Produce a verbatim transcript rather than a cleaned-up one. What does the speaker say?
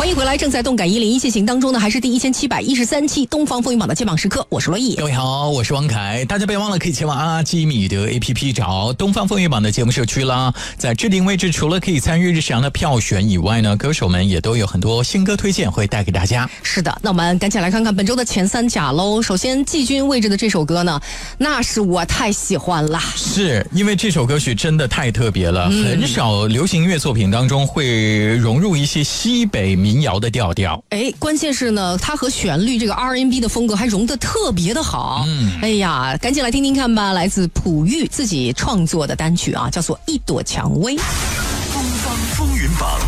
欢迎回来，正在动感一零一进行当中呢，还是第一千七百一十三期东方风云榜的揭榜时刻，我是罗毅。 各位好，我是王凯，大家别忘了可以前往阿基米德 A P P 找东方风云榜的节目社区啦。在置顶位置，除了可以参与日常的票选以外呢，歌手们也都有很多新歌推荐会带给大家。 是的，那我们赶紧来看看本周的前三甲喽。首先季军位置的这首歌呢，那是我太喜欢了， 是因为这首歌曲真的太特别了、嗯、很少流行音乐作品当中会融入一些西北民谣的调调。 哎，关键是呢，它和旋律这个 R and B 的风格还融得特别的好。嗯，哎呀，赶紧来听听看吧，来自璞玉自己创作的单曲啊，叫做《一朵蔷薇》。 东方风云榜